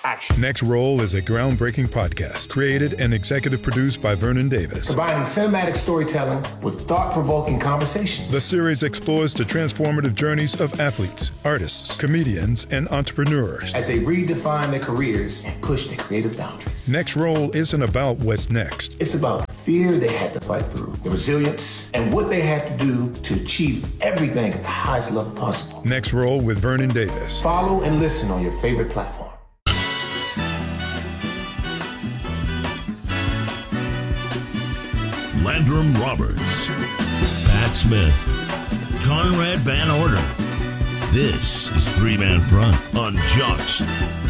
Action. Next Roll is a groundbreaking podcast created and executive produced by Vernon Davis. Combining cinematic storytelling with thought-provoking conversations. The series explores the transformative journeys of athletes, artists, comedians, and entrepreneurs as they redefine their careers and push their creative boundaries. Next Roll isn't about what's next. It's about the fear they had to fight through, the resilience, and what they had to do to achieve everything at the highest level possible. Next Roll with Vernon Davis. Follow and listen on your favorite platform. Landrum Roberts, Pat Smith, Conrad Van Order. This is Three Man Front on Jocks.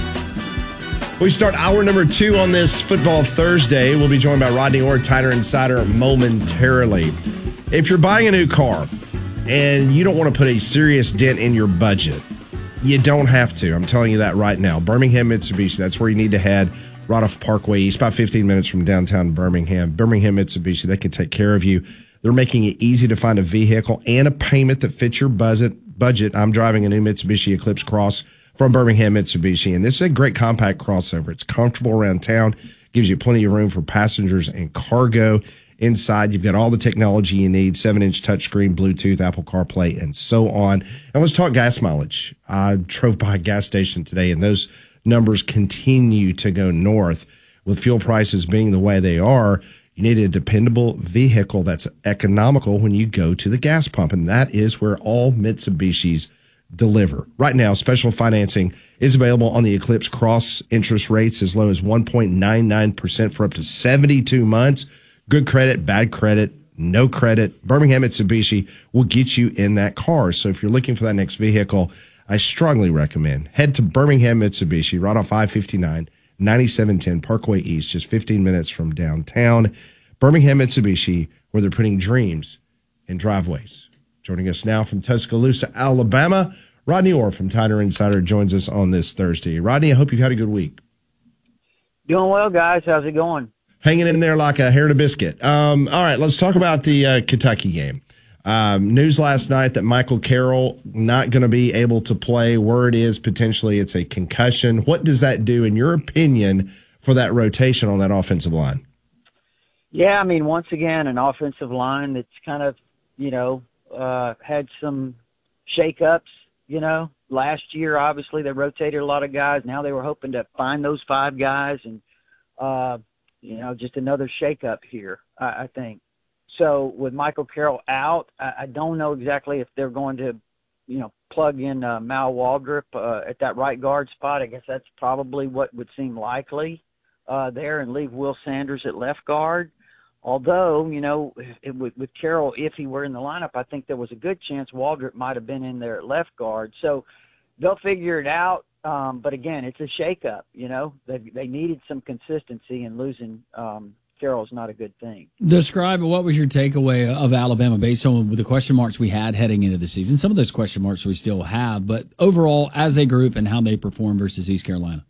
We start hour number 2 on this Football Thursday. We'll be joined by Rodney Orr, Tighter Insider, momentarily. If you're buying a new car and you don't want to put a serious dent in your budget, you don't have to. I'm telling you that right now. Birmingham Mitsubishi, that's where you need to head. Right off Parkway East, about 15 minutes from downtown Birmingham. Birmingham Mitsubishi, they can take care of you. They're making it easy to find a vehicle and a payment that fits your budget. I'm driving a new Mitsubishi Eclipse Cross from Birmingham Mitsubishi, and this is a great compact crossover. It's comfortable around town, gives you plenty of room for passengers and cargo. Inside, you've got all the technology you need, 7-inch touchscreen, Bluetooth, Apple CarPlay, and so on. And let's talk gas mileage. I drove by a gas station today, and those numbers continue to go north. With fuel prices being the way they are, you need a dependable vehicle that's economical when you go to the gas pump, and that is where all Mitsubishis deliver. Right now, special financing is available on the Eclipse Cross. Interest rates as low as 1.99% for up to 72 months. Good credit, bad credit, no credit. Birmingham Mitsubishi will get you in that car. So if you're looking for that next vehicle, I strongly recommend head to Birmingham Mitsubishi, right off I-59, 9710 Parkway East, just 15 minutes from downtown. Birmingham Mitsubishi, where they're putting dreams in driveways. Joining us now from Tuscaloosa, Alabama, Rodney Orr from Tighter Insider joins us on this Thursday. Rodney, I hope you've had a good week. Doing well, guys. How's it going? Hanging in there like a hair in a biscuit. All right, let's talk about the Kentucky game. News last night that Michael Carroll not going to be able to play. Word is potentially it's a concussion. What does that do, in your opinion, for that rotation on that offensive line? Yeah, I mean, once again, an offensive line that's kind of, had some shakeups, Last year, obviously, they rotated a lot of guys. Now they were hoping to find those 5 guys and, just another shakeup here, I think. So with Michael Carroll out, I don't know exactly if they're going to, plug in Mal Waldrop at that right guard spot. I guess that's probably what would seem likely there, and leave Will Sanders at left guard. Although, with Carroll, if he were in the lineup, I think there was a good chance Waldrop might have been in there at left guard. So they'll figure it out. But again, it's a shakeup. They needed some consistency, and losing Carroll's not a good thing. Describe what was your takeaway of Alabama based on the question marks we had heading into the season. Some of those question marks we still have, but overall as a group and how they perform versus East Carolina.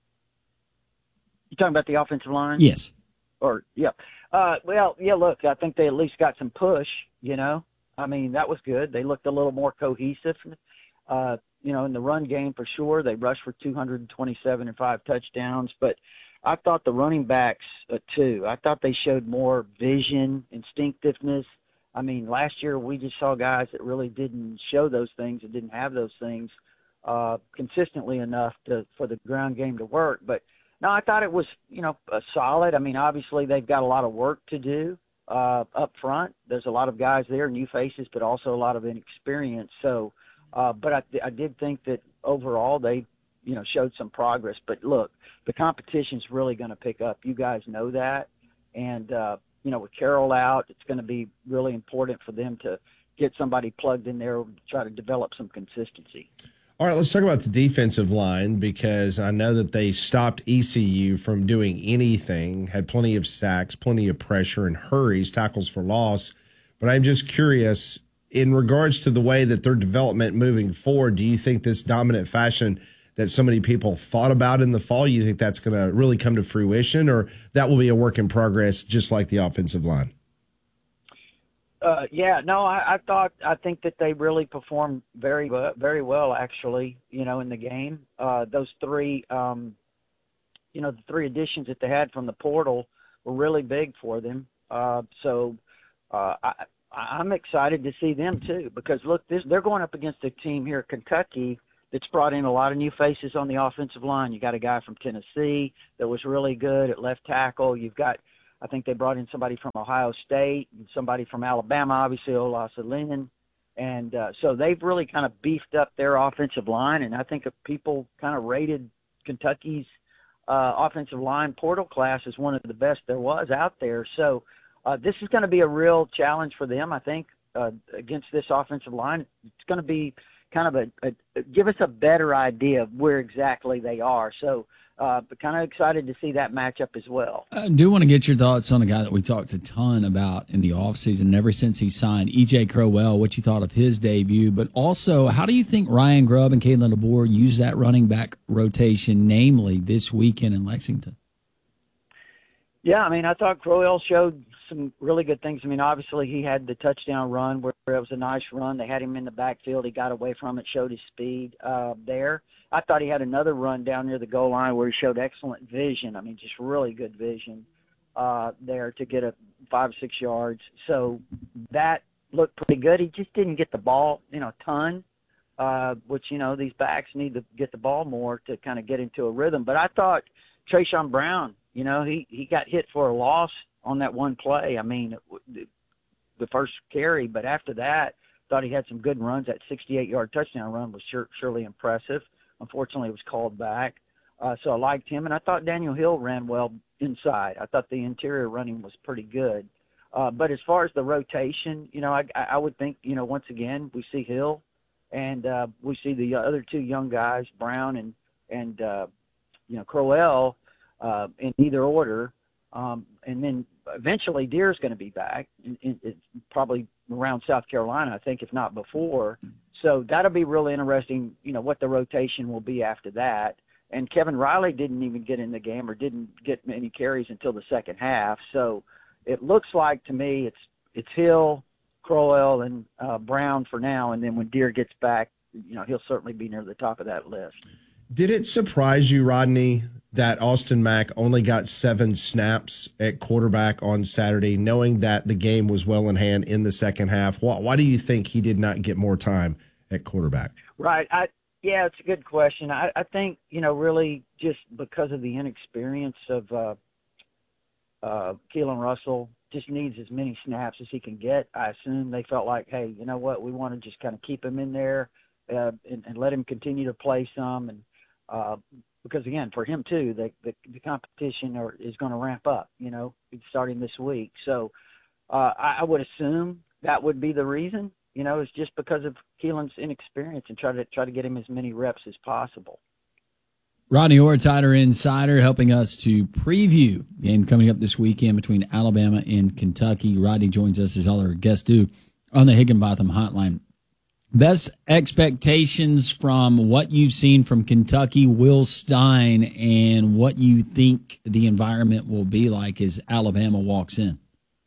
You talking about the offensive line? Yes. Yeah. Look, I think they at least got some push, I mean, that was good. They looked a little more cohesive, in the run game for sure. They rushed for 227 and 5 touchdowns, but I thought the running backs, too. I thought they showed more vision, instinctiveness. I mean, last year we just saw guys that really didn't show those things and didn't have those things consistently enough for the ground game to work. But, no, I thought it was, solid. I mean, obviously they've got a lot of work to do up front. There's a lot of guys there, new faces, but also a lot of inexperience. So, but I did think that overall they, showed some progress. But, look, the competition's really going to pick up. You guys know that. And, with Carroll out, it's going to be really important for them to get somebody plugged in there and try to develop some consistency. All right, let's talk about the defensive line, because I know that they stopped ECU from doing anything, had plenty of sacks, plenty of pressure and hurries, tackles for loss. But I'm just curious, in regards to the way that their development moving forward, do you think this dominant fashion that so many people thought about in the fall, you think that's going to really come to fruition, or that will be a work in progress just like the offensive line? I think that they really performed very well, actually, in the game. Those 3 the 3 additions that they had from the portal were really big for them. I'm excited to see them too, because look, they're going up against a team here at Kentucky that's brought in a lot of new faces on the offensive line. You got a guy from Tennessee that was really good at left tackle. You've got, I think they brought in somebody from Ohio State and somebody from Alabama, obviously Olasolinen. And so they've really kind of beefed up their offensive line, and I think people kind of rated Kentucky's offensive line portal class as one of the best there was out there. So this is going to be a real challenge for them, I think, against this offensive line. It's going to be kind of give us a better idea of where exactly they are. So but kind of excited to see that matchup as well. I do want to get your thoughts on a guy that we talked a ton about in the offseason, ever since he signed, E.J. Crowell, what you thought of his debut, but also how do you think Ryan Grubb and Kalen DeBoer use that running back rotation, namely this weekend in Lexington? Yeah, I mean, I thought Crowell showed some really good things. I mean, obviously he had the touchdown run where it was a nice run. They had him in the backfield. He got away from it, showed his speed there. I thought he had another run down near the goal line where he showed excellent vision. I mean, just really good vision there to get 5 or 6 yards. So that looked pretty good. He just didn't get the ball, a ton, which, these backs need to get the ball more to kind of get into a rhythm. But I thought Trayshawn Brown, he got hit for a loss on that one play. I mean, the first carry, but after that, thought he had some good runs. That 68-yard touchdown run was surely impressive. Unfortunately, it was called back. So I liked him, and I thought Daniel Hill ran well inside. I thought the interior running was pretty good. But as far as the rotation, I would think, once again, we see Hill, and we see the other 2 young guys, Brown and Crowell, in either order. And then eventually Deere's going to be back, probably around South Carolina, I think, if not before. So that'll be really interesting, what the rotation will be after that. And Kevin Riley didn't even get in the game or didn't get many carries until the second half. So it looks like to me it's Hill, Crowell, and Brown for now. And then when Deere gets back, he'll certainly be near the top of that list. Did it surprise you, Rodney, that Austin Mack only got 7 snaps at quarterback on Saturday, knowing that the game was well in hand in the second half? Why do you think he did not get more time at quarterback? Right. Yeah, it's a good question. I think, really just because of the inexperience of Keelan Russell, just needs as many snaps as he can get. I assume they felt like, hey, you know what, we want to just kind of keep him in there and let him continue to play some. And because, again, for him too, the competition is going to ramp up, starting this week. So I would assume that would be the reason, is just because of Keelan's inexperience and try to get him as many reps as possible. Rodney Orr, Tider Insider, helping us to preview the game coming up this weekend between Alabama and Kentucky. Rodney joins us, as all our guests do, on the Higginbotham Hotline. Best expectations from what you've seen from Kentucky, Will Stein, and what you think the environment will be like as Alabama walks in.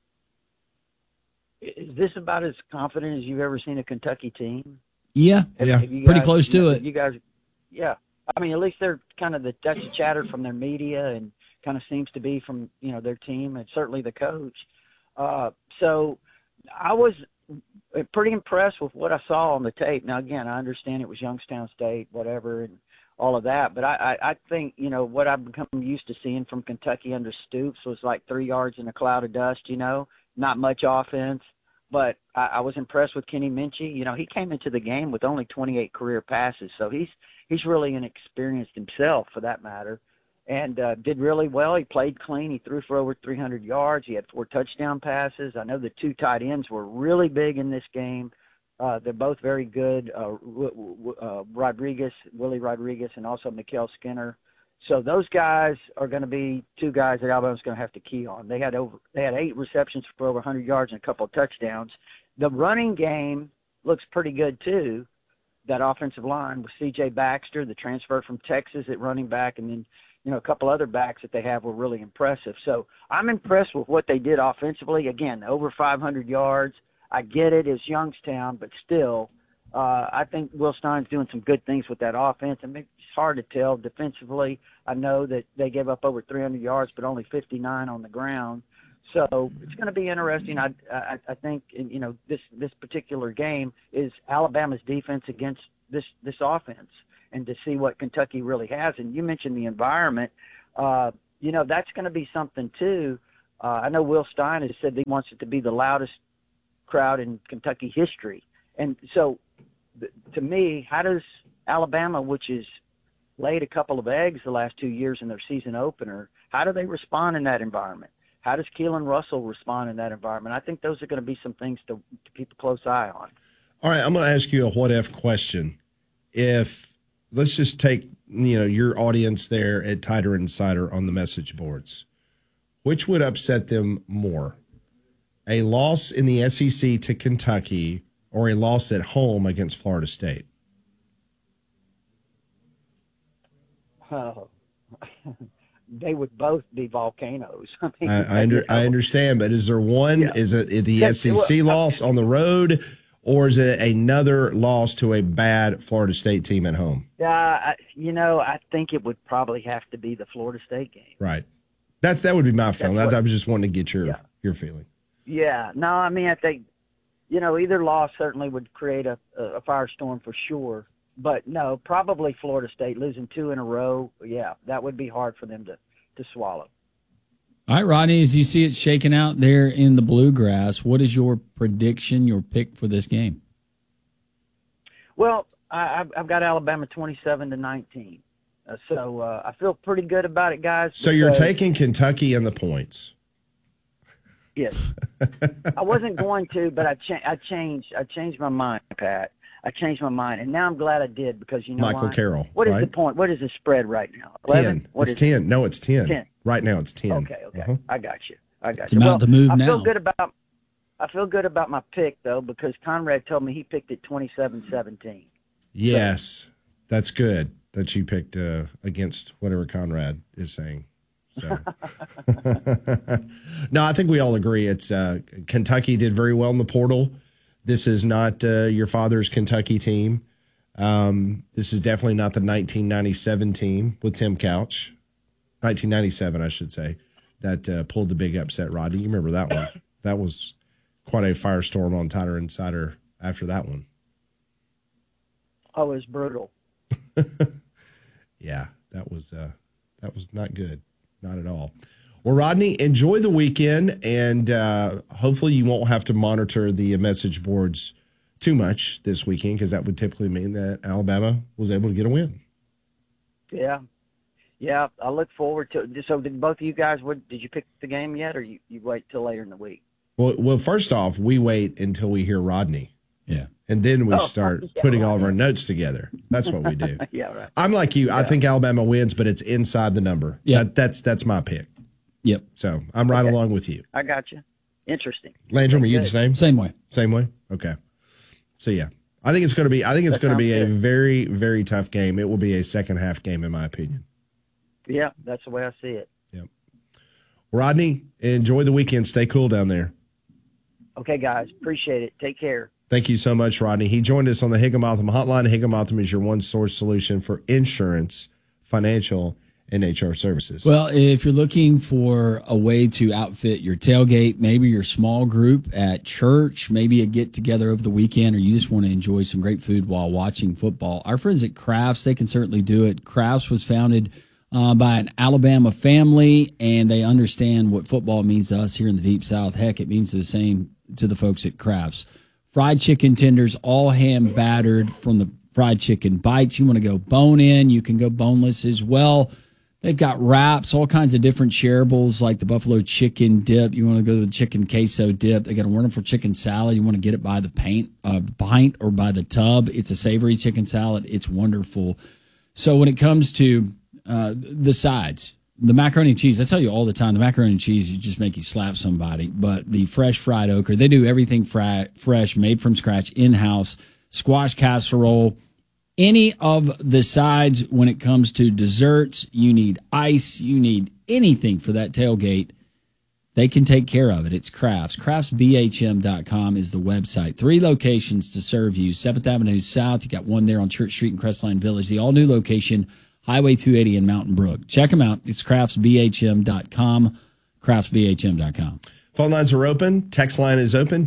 Is this about as confident as you've ever seen a Kentucky team? Yeah, pretty close to it. You guys, yeah. I mean, at least they're kind of that's the chatter from their media and kind of seems to be from, their team and certainly the coach. So I was pretty impressed with what I saw on the tape. Now, again, I understand it was Youngstown State, whatever, and all of that. But I think, what I've become used to seeing from Kentucky under Stoops was like 3 yards in a cloud of dust, not much offense. But I was impressed with Kenny Minchie. He came into the game with only 28 career passes. So he's really inexperienced himself, for that matter, and did really well. He played clean. He threw for over 300 yards. He had 4 touchdown passes. I know the 2 tight ends were really big in this game. They're both very good, Willie Rodriguez, and also Mikael Skinner. So those guys are going to be 2 guys that Alabama's going to have to key on. They had 8 receptions for over 100 yards and a couple of touchdowns. The running game looks pretty good too. That offensive line with C.J. Baxter, the transfer from Texas at running back, and then a couple other backs that they have were really impressive. So I'm impressed with what they did offensively. Again, over 500 yards. I get it, it's Youngstown, but still, I think Will Stein's doing some good things with that offense, and maybe hard to tell defensively. I know that they gave up over 300 yards, but only 59 on the ground. So it's going to be interesting. I think, you know, this particular game is Alabama's defense against this offense, and to see what Kentucky really has. And you mentioned the environment. You know, that's going to be something too. I know Will Stein has said that he wants it to be the loudest crowd in Kentucky history. And so, to me, how does Alabama, which has laid a couple of eggs the last 2 years in their season opener, how do they respond in that environment? How does Keelan Russell respond in that environment? I think those are going to be some things to keep a close eye on. All right, I'm going to ask you a what-if question. If, let's just take, you know, your audience there at Tighter Insider on the message boards, which would upset them more? A loss in the SEC to Kentucky or a loss at home against Florida State? Oh, they would both be volcanoes. I mean, I understand, but is there one? Yeah. Is it the SEC loss on the road, or is it another loss to a bad Florida State team at home? You know, I think it would probably have to be the Florida State game. Right. That would be my feeling. I was just wanting to get your feeling. Yeah. No, I mean, I think, you know, either loss certainly would create a firestorm for sure. But no, probably Florida State losing 2 in a row. Yeah, that would be hard for them to swallow. All right, Rodney, as you see it shaking out there in the Bluegrass, what is your prediction, your pick for this game? Well, I've got Alabama 27-19. So I feel pretty good about it, guys. So you're taking Kentucky and the points. Yes. I wasn't going to, but I changed my mind, Pat. I changed my mind, and now I'm glad I did, because you know Michael why? Carroll. What is the point? What is the spread right now? 11? 10. It's 10. No, it's 10. 10. Right now it's 10. Okay. Uh-huh. I got you. It's about to move now. I feel good about my pick, though, because Conrad told me he picked it 27-17. Yes, that's good that you picked against whatever Conrad is saying. So, no, I think we all agree. It's Kentucky did very well in the portal. This is not your father's Kentucky team. This is definitely not the 1997 team with Tim Couch. 1997, I should say, that pulled the big upset, Rodney. You remember that one? That was quite a firestorm on Tighter Insider after that one. Oh, it was brutal. Yeah, that was not good. Not at all. Well, Rodney, enjoy the weekend, and hopefully you won't have to monitor the message boards too much this weekend, because that would typically mean that Alabama was able to get a win. Yeah. Yeah, I look forward to it. So did both of you guys, did you pick the game yet, or you wait till later in the week? Well, first off, we wait until we hear Rodney. Yeah. And then we start putting all of our notes together. That's what we do. Yeah, right. I'm like you. Yeah. I think Alabama wins, but it's inside the number. Yeah. That's my pick. Yep. So I'm right along with you. I got you. Interesting. Landrum, are you the same? Same way. Same way? Okay. So, yeah. I think it's going to be a very, very tough game. It will be a second half game, in my opinion. Yeah, that's the way I see it. Yep. Rodney, enjoy the weekend. Stay cool down there. Okay, guys. Appreciate it. Take care. Thank you so much, Rodney. He joined us on the Higginbotham Hotline. Higginbotham is your one-source solution for insurance, financial, and HR services. Well, if you're looking for a way to outfit your tailgate, maybe your small group at church, maybe a get-together over the weekend, or you just want to enjoy some great food while watching football, our friends at Crafts, they can certainly do it. Crafts was founded by an Alabama family, and they understand what football means to us here in the Deep South. Heck, it means the same to the folks at Crafts. Fried chicken tenders, all hand battered from the fried chicken bites. You want to go bone in, you can go boneless as well. They've got wraps, all kinds of different shareables like the buffalo chicken dip. You want to go to the chicken queso dip. They got a wonderful chicken salad. You want to get it by the pint or by the tub. It's a savory chicken salad. It's wonderful. So when it comes to the sides, the macaroni and cheese, I tell you all the time, the macaroni and cheese, you just make you slap somebody. But the fresh fried okra, they do everything fresh, made from scratch, in-house, squash casserole, any of the sides. When it comes to desserts, you need ice, you need anything for that tailgate, they can take care of it. It's Crafts. CraftsBHM.com is the website. 3 locations to serve you. 7th Avenue South. You got one there on Church Street in Crestline Village. The all-new location, Highway 280 in Mountain Brook. Check them out. It's CraftsBHM.com. CraftsBHM.com. Phone lines are open. Text line is open,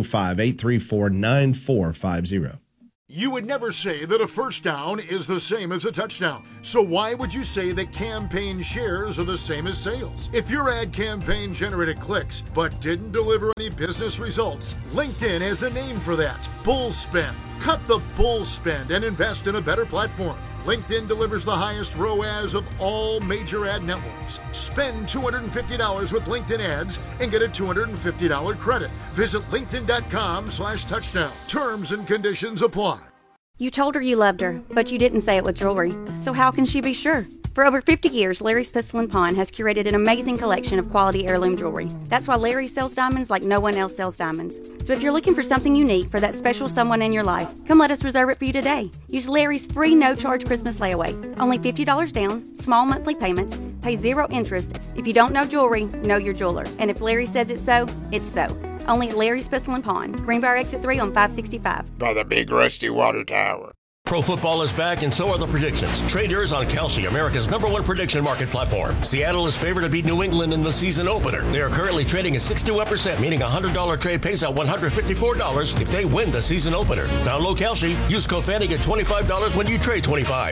205-834-9450. You would never say that a first down is the same as a touchdown. So why would you say that campaign shares are the same as sales? If your ad campaign generated clicks but didn't deliver any business results, LinkedIn has a name for that. Bull spend. Cut the bull spend and invest in a better platform. LinkedIn delivers the highest ROAS of all major ad networks. Spend $250 with LinkedIn ads and get a $250 credit. Visit linkedin.com/touchdown. Terms and conditions apply. You told her you loved her, but you didn't say it with jewelry. So how can she be sure? For over 50 years, Larry's Pistol & Pawn has curated an amazing collection of quality heirloom jewelry. That's why Larry sells diamonds like no one else sells diamonds. So if you're looking for something unique for that special someone in your life, come let us reserve it for you today. Use Larry's free no-charge Christmas layaway. Only $50 down, small monthly payments, pay 0 interest. If you don't know jewelry, know your jeweler. And if Larry says it's so, it's so. Only at Larry's Pistol & Pawn, Greenbrier Exit 3 on 565. By the big rusty water tower. Pro football is back, and so are the predictions. Trade yours on Kalshi, America's #1 prediction market platform. Seattle is favored to beat New England in the season opener. They are currently trading at 61%, meaning a $100 trade pays out $154 if they win the season opener. Download Kalshi. Use code FANNY, get $25 when you trade $25.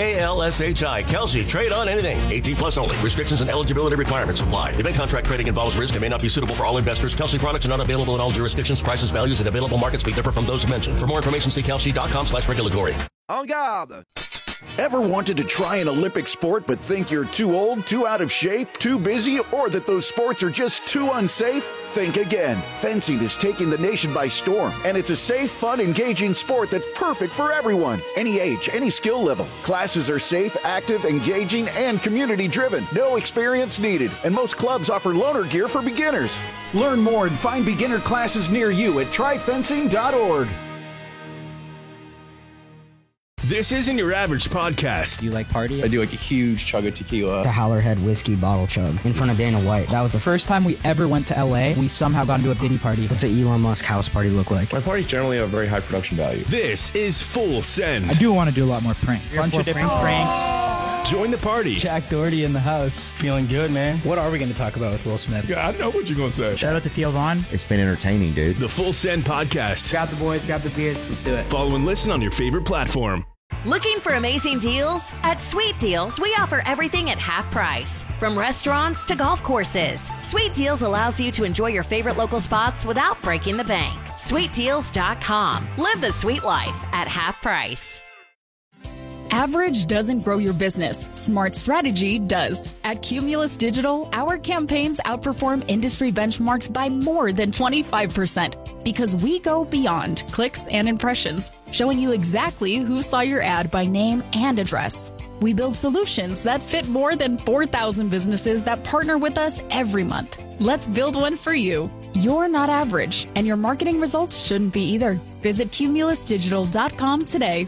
KALSHI. Kalshi. Trade on anything. 18 plus only. Restrictions and eligibility requirements apply. Event contract trading involves risk and may not be suitable for all investors. Kalshi products are not available in all jurisdictions. Prices, values, and available markets may differ from those mentioned. For more information, see kalshi.com/regulatory. En garde! Ever wanted to try an Olympic sport but think you're too old, too out of shape, too busy, or that those sports are just too unsafe? Think again. Fencing is taking the nation by storm, and it's a safe, fun, engaging sport that's perfect for everyone. Any age, any skill level. Classes are safe, active, engaging, and community-driven. No experience needed, and most clubs offer loaner gear for beginners. Learn more and find beginner classes near you at tryfencing.org. This isn't your average podcast. Do you like party? I do like a huge chug of tequila. The Howlerhead whiskey bottle chug in front of Dana White. That was the first time we ever went to LA. We somehow got into a Diddy party. What's an Elon Musk house party look like? My parties generally have very high production value. This is Full Send. I do want to do a lot more pranks. Bunch of different pranks. Join the party. Jack Doherty in the house. Feeling good, man. What are we going to talk about with Will Smith? Yeah, I know what you're going to say. Shout out to Theo Vaughn. It's been entertaining, dude. The Full Send podcast. Grab the boys, grab the beers. Let's do it. Follow and listen on your favorite platform. Looking for amazing deals? At Sweet Deals, we offer everything at half price. From restaurants to golf courses, Sweet Deals allows you to enjoy your favorite local spots without breaking the bank. SweetDeals.com. Live the sweet life at half price. Average doesn't grow your business. Smart strategy does. At Cumulus Digital, our campaigns outperform industry benchmarks by more than 25% because we go beyond clicks and impressions, showing you exactly who saw your ad by name and address. We build solutions that fit more than 4,000 businesses that partner with us every month. Let's build one for you. You're not average, and your marketing results shouldn't be either. Visit cumulusdigital.com today.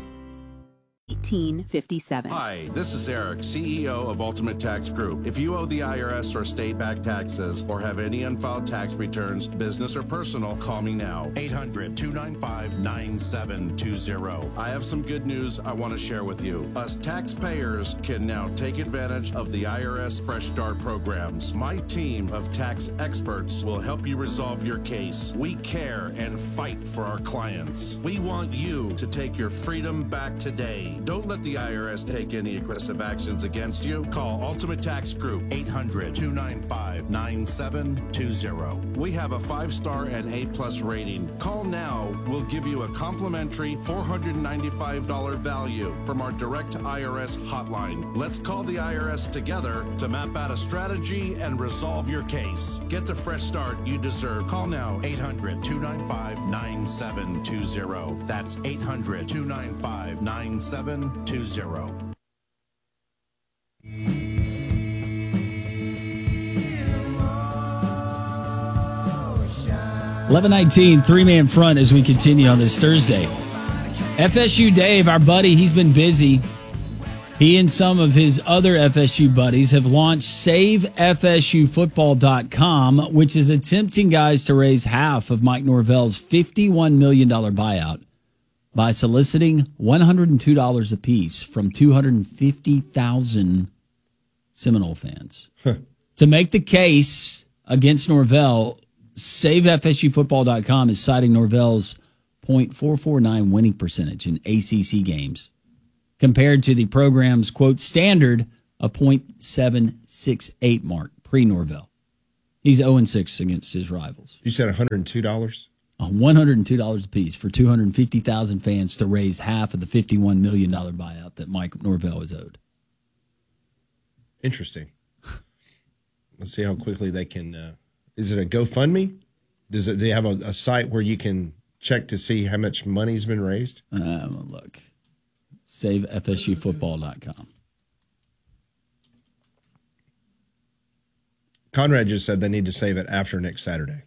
1857. Hi, this is Eric, CEO of Ultimate Tax Group. If you owe the IRS or state-backed taxes or have any unfiled tax returns, business or personal, call me now. 800-295-9720. I have some good news I want to share with you. Us taxpayers can now take advantage of the IRS Fresh Start programs. My team of tax experts will help you resolve your case. We care and fight for our clients. We want you to take your freedom back today. Don't let the IRS take any aggressive actions against you. Call Ultimate Tax Group, 800-295-9720. We have a 5-star and A+ rating. Call now. We'll give you a complimentary $495 value from our direct IRS hotline. Let's call the IRS together to map out a strategy and resolve your case. Get the fresh start you deserve. Call now, 800-295-9720. That's 800-295-9720. 11:19, 3-man front as we continue on this Thursday. FSU Dave, our buddy, he's been busy He and some of his other FSU buddies have launched SaveFSUFootball.com, which is attempting, guys, to raise half of Mike Norvell's $51 million buyout by soliciting $102 apiece from 250,000 Seminole fans. To make the case against Norvell, SaveFSUFootball.com is citing Norvell's .449 winning percentage in ACC games, compared to the program's, quote, standard of .768 mark pre-Norvell. He's 0-6 against his rivals. You said $102? $102 apiece for 250,000 fans to raise half of the $51 million buyout that Mike Norvell is owed. Interesting. Let's see how quickly they can. Is it a GoFundMe? Do they have a site where you can check to see how much money's been raised? Look. SaveFSUFootball.com. Conrad just said they need to save it after next Saturday.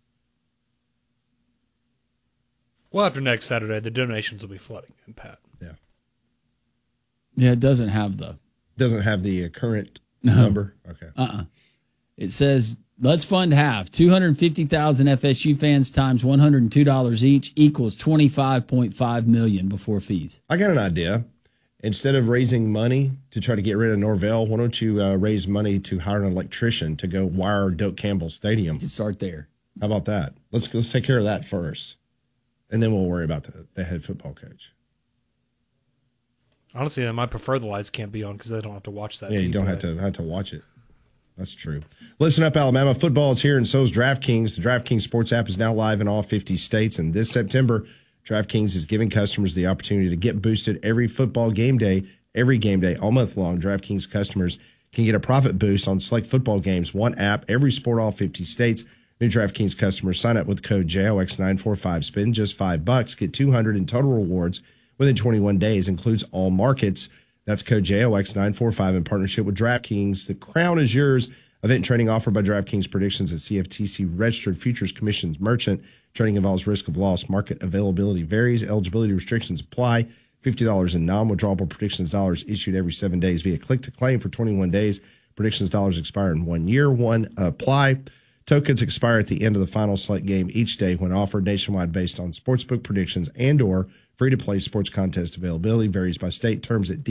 Well, after next Saturday, the donations will be flooding in, Pat. Yeah. Yeah, it doesn't have the current number. Okay. It says, let's fund half. 250,000 FSU fans times $102 each equals $25.5 million before fees. I got an idea. Instead of raising money to try to get rid of Norvell, why don't you raise money to hire an electrician to go wire Doak Campbell Stadium? You start there. How about that? Let's take care of that first, and then we'll worry about the head football coach. Honestly, I might prefer the lights can't be on because I don't have to watch that. Yeah, you don't have to watch it. That's true. Listen up, Alabama. Football is here, and so is DraftKings. The DraftKings Sports app is now live in all 50 states, and this September, DraftKings is giving customers the opportunity to get boosted every football game day, all month long. DraftKings customers can get a profit boost on select football games, one app, every sport, all 50 states. New DraftKings customers sign up with code JOX945. Spend just $5. Get $200 in total rewards within 21 days. Includes all markets. That's code JOX945 in partnership with DraftKings. The crown is yours. Event trading offered by DraftKings. Predictions at CFTC registered futures commissions merchant. Trading involves risk of loss. Market availability varies. Eligibility restrictions apply. $50 in non-withdrawable predictions dollars issued every 7 days via click to claim for 21 days. Predictions dollars expire in 1 year. One apply. Tokens expire at the end of the final select game each day when offered nationwide based on sportsbook predictions and/or free-to-play sports contest availability. Varies by state. Terms at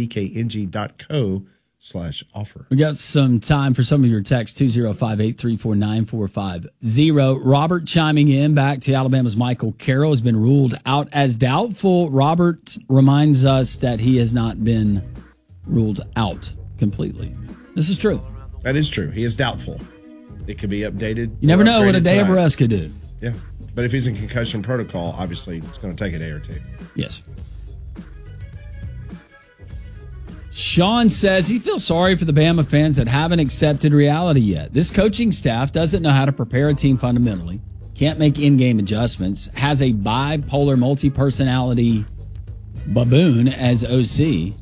dkng.co/offer. We got some time for some of your texts, 205-834-9450. Robert chiming in back to Alabama's Michael Carroll has been ruled out as doubtful. Robert reminds us that he has not been ruled out completely. This is true. That is true. He is doubtful. It could be updated. You never know what a day of rest could do. Yeah. But if he's in concussion protocol, obviously it's going to take a day or two. Yes. Sean says he feels sorry for the Bama fans that haven't accepted reality yet. This coaching staff doesn't know how to prepare a team fundamentally, can't make in-game adjustments, has a bipolar multi-personality baboon as OC.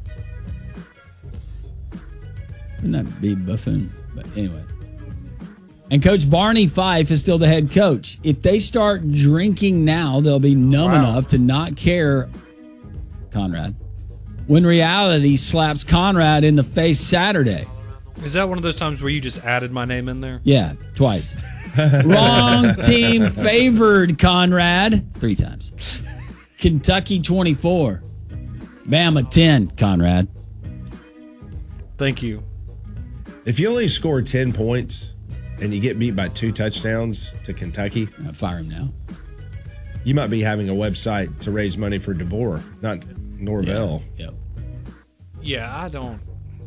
Wouldn't that be buffoon? But anyway. And Coach Barney Fife is still the head coach. If they start drinking now, they'll be numb enough to not care, Conrad, when reality slaps Conrad in the face Saturday. Is that one of those times where you just added my name in there? Yeah, twice. Wrong team favored, Conrad. 3 times. Kentucky 24. Bama 10, Conrad. Thank you. If you only score 10 points and you get beat by 2 touchdowns to Kentucky, fire him now. You might be having a website to raise money for DeBoer, not Norvell. Yep. Yeah, I don't.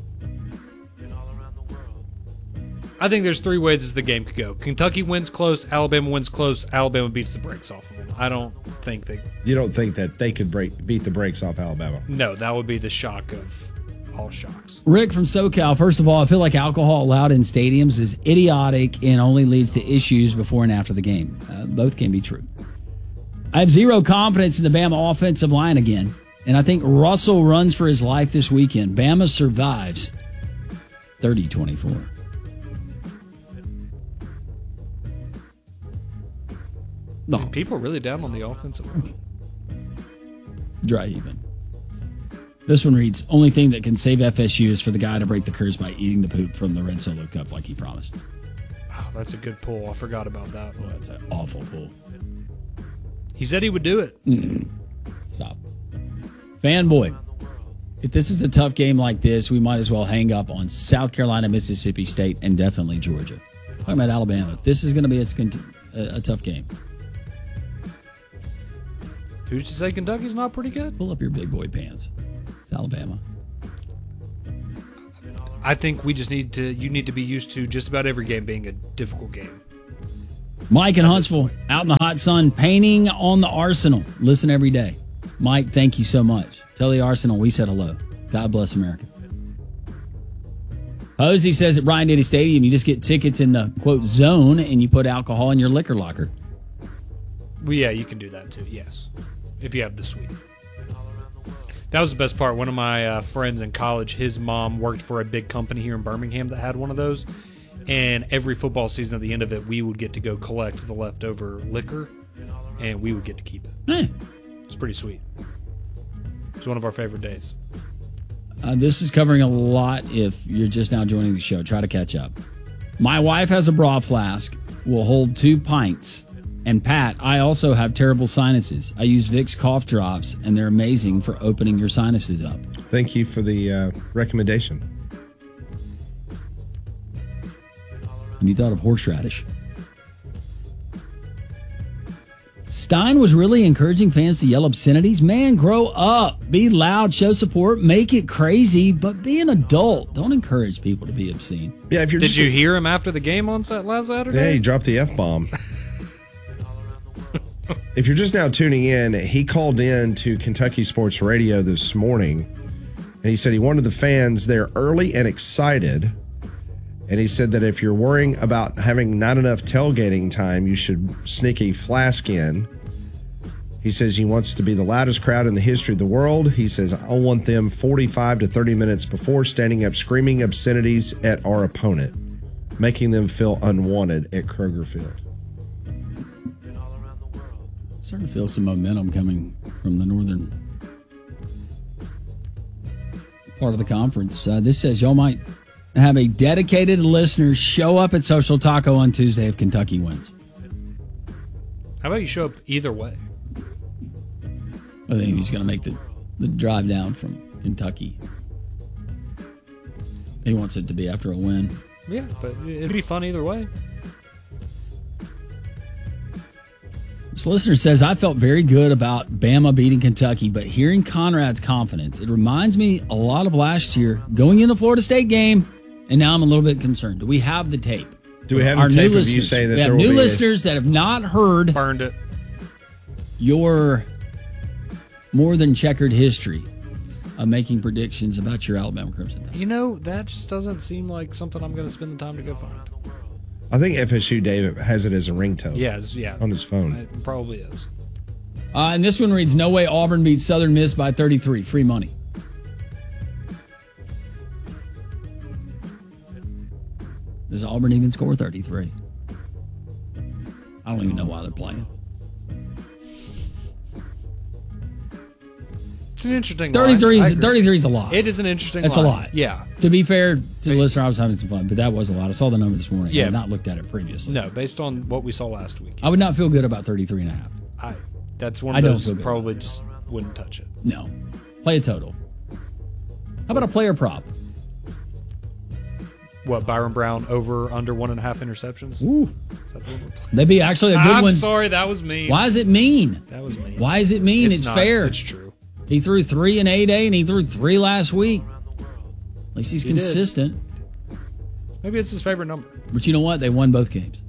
I think there's 3 ways the game could go. Kentucky wins close, Alabama wins close, Alabama beats the brakes off of them. I don't think they... You don't think that they could beat the brakes off Alabama? No, that would be the shock of all shocks. Rick from SoCal, first of all, I feel like alcohol allowed in stadiums is idiotic and only leads to issues before and after the game. Both can be true. I have zero confidence in the Bama offensive line again, and I think Russell runs for his life this weekend. Bama survives 30-24. No. People are really down on the offensive line. Dry even. This one reads, only thing that can save FSU is for the guy to break the curse by eating the poop from the Red Solo Cup like he promised. Oh, that's a good pull. I forgot about that. Oh, that's an awful pull. He said he would do it. Stop. Fanboy. If this is a tough game like this, we might as well hang up on South Carolina, Mississippi State, and definitely Georgia. Talking about Alabama. This is going to be a tough game. Who's to say Kentucky's not pretty good? Pull up your big boy pants. It's Alabama. I think you need to be used to just about every game being a difficult game. Mike in Huntsville, out in the hot sun, painting on the Arsenal. Listen every day. Mike, thank you so much. Tell the Arsenal we said hello. God bless America. Posey says at Bryant Denny Stadium, you just get tickets in the, quote, zone, and you put alcohol in your liquor locker. Well, yeah, you can do that too, yes, if you have the suite. That was the best part. One of my friends in college, his mom worked for a big company here in Birmingham that had one of those, and every football season at the end of it, we would get to go collect the leftover liquor, and we would get to keep it. It's pretty sweet. It's one of our favorite days. This is covering a lot if you're just now joining the show. Try to catch up. My wife has a bra flask, will hold 2 pints. And Pat, I also have terrible sinuses. I use Vicks cough drops, and they're amazing for opening your sinuses up. Thank you for the recommendation. Have you thought of horseradish? Stein was really encouraging fans to yell obscenities. Man, grow up. Be loud, show support, make it crazy, but be an adult. Don't encourage people to be obscene. Yeah, if you're Did you hear him after the game on last Saturday? Yeah, he dropped the F-bomb. If you're just now tuning in, he called in to Kentucky Sports Radio this morning, and he said he wanted the fans there early and excited. And he said that if you're worrying about having not enough tailgating time, you should sneak a flask in. He says he wants to be the loudest crowd in the history of the world. He says, I want them 45 to 30 minutes before standing up screaming obscenities at our opponent, making them feel unwanted at Kroger Field. Starting to feel some momentum coming from the northern part of the conference. This says y'all might have a dedicated listener show up at Social Taco on Tuesday if Kentucky wins. How about you show up either way? I think he's going to make the drive down from Kentucky. He wants it to be after a win. Yeah, but it'd be fun either way. This listener says, I felt very good about Bama beating Kentucky, but hearing Conrad's confidence, it reminds me a lot of last year going in the Florida State game, and now I'm a little bit concerned. Do we have the tape? Do we have Our the tape new of you saying that we have there will new be listeners that have not heard burned it your more than checkered history of making predictions about your Alabama Crimson Tide? You know, that just doesn't seem like something I'm going to spend the time to go find. I think FSU David has it as a ringtone. Yeah, on his phone. It probably is. And this one reads, no way Auburn beats Southern Miss by 33. Free money. Does Auburn even score 33? I don't even know why they're playing. It's an interesting 33 is a lot. It is an interesting That's line. a lot. Yeah. To be fair to the listener, I was having some fun, but that was a lot. I saw the number this morning. Yeah. I had not looked at it previously. No, based on what we saw last week. I would not feel good about 33 and a half. That's one of those probably just wouldn't touch it. No. Play a total. How about a player prop? What, Byron Brown over under 1.5 interceptions? Ooh. Is that what we're playing? That'd be actually a good I'm one. sorry, that was mean. Why is it mean? That was mean. Why is it mean? It's not. fair. It's true. He threw 3 in A-Day, and he threw 3 last week. At least he's consistent. Maybe it's his favorite number. But you know what? They won both games.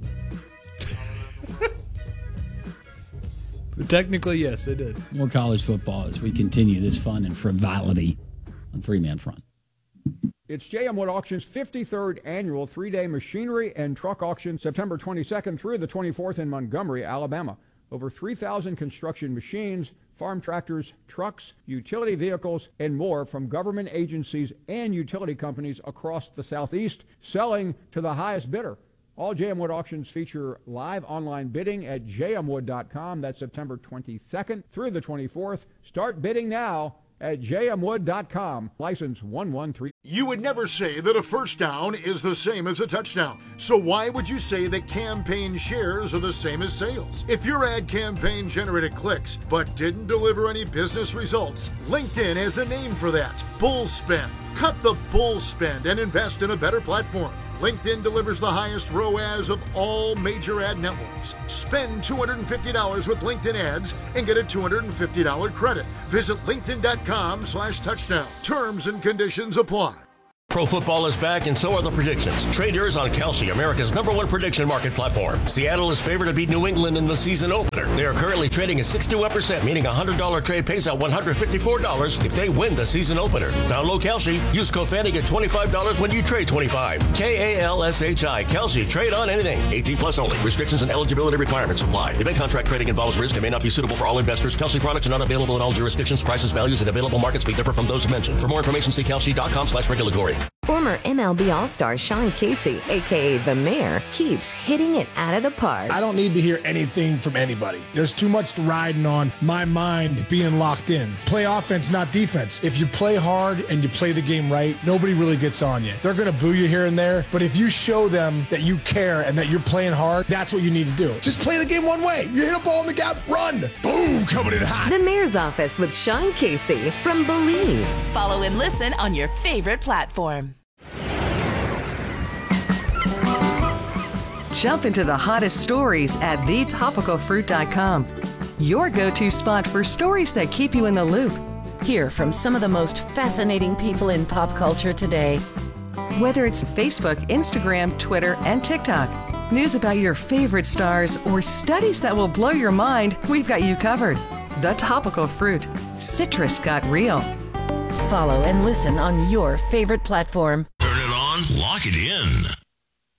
But technically, yes, they did. More college football as we continue this fun and frivolity on Three-Man Front. It's J.M. Wood Auction's 53rd annual 3-day machinery and truck auction, September 22nd through the 24th in Montgomery, Alabama. Over 3,000 construction machines, farm tractors, trucks, utility vehicles, and more from government agencies and utility companies across the Southeast, selling to the highest bidder. All J.M. Wood auctions feature live online bidding at jmwood.com. That's September 22nd through the 24th. Start bidding now at jmwood.com. License 113. You would never say that a first down is the same as a touchdown. So why would you say that campaign shares are the same as sales? If your ad campaign generated clicks but didn't deliver any business results, LinkedIn has a name for that: bull spend. Cut the bull spend and invest in a better platform. LinkedIn delivers the highest ROAS of all major ad networks. Spend $250 with LinkedIn ads and get a $250 credit. Visit linkedin.com/touchdown. Terms and conditions apply. Pro football is back, and so are the predictions. Trade yours on Kalshi, America's #1 prediction market platform. Seattle is favored to beat New England in the season opener. They are currently trading at 61%, meaning a $100 trade pays out $154 if they win the season opener. Download Kalshi. Use code FANNY, get $25 when you trade $25. KALSHI. Kalshi. Trade on anything. 18 plus only. Restrictions and eligibility requirements apply. Event contract trading involves risk and may not be suitable for all investors. Kalshi products are not available in all jurisdictions. Prices, values, and available markets may differ from those mentioned. For more information, see kalshi.com/regulatory. Former MLB All-Star Sean Casey, a.k.a. The Mayor, keeps hitting it out of the park. I don't need to hear anything from anybody. There's too much riding on my mind being locked in. Play offense, not defense. If you play hard and you play the game right, nobody really gets on you. They're going to boo you here and there, but if you show them that you care and that you're playing hard, that's what you need to do. Just play the game one way. You hit a ball in the gap, run. Boom, coming in hot. The Mayor's Office with Sean Casey from Believe. Follow and listen on your favorite platform. Jump into the hottest stories at thetopicalfruit.com. Your go-to spot for stories that keep you in the loop. Hear from some of the most fascinating people in pop culture today. Whether it's Facebook, Instagram, Twitter, and TikTok, news about your favorite stars, or studies that will blow your mind, we've got you covered. The Topical Fruit. Citrus got real. Follow and listen on your favorite platform. Turn it on, lock it in.